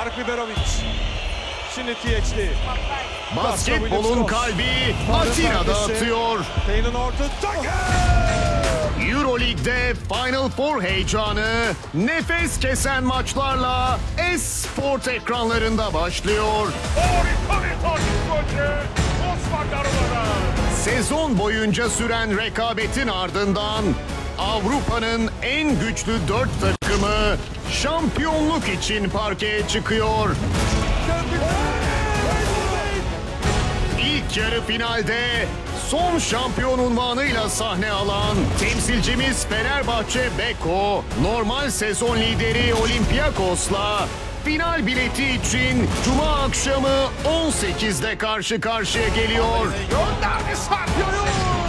Mark Biberovic. Şimdi THD. Basketbolun kalbi Atina'da atıyor. Taylor Norton. Euroleague'de Final Four heyecanı nefes kesen maçlarla Esport ekranlarında başlıyor. Harika bir takip golü. Osman Garu'dan. Sezon boyunca süren rekabetin ardından Avrupa'nın en güçlü 4 takımı şampiyonluk için parkeye çıkıyor. İlk yarı finalde son şampiyon unvanıyla sahne alan temsilcimiz Fenerbahçe Beko, normal sezon lideri Olympiakos'la final bileti için Cuma akşamı 18'de karşı karşıya geliyor. Gönderdi Sarp.